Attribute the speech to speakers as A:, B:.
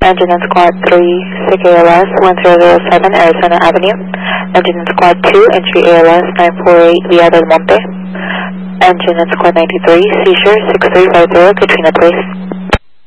A: Engine in Squad 3, SIG ALS 1007 Arizona Avenue. Engine in Squad 2, Entry ALS 948 Villa del Monte. Engine in Squad 93, Seizure 6350 Katrina, please.